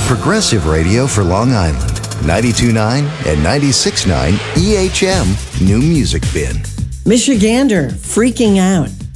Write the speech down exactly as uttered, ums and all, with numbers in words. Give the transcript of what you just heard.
Progressive radio for Long Island. ninety-two point nine and ninety-six point nine E H M New Music Bin. Michigander, freaking out.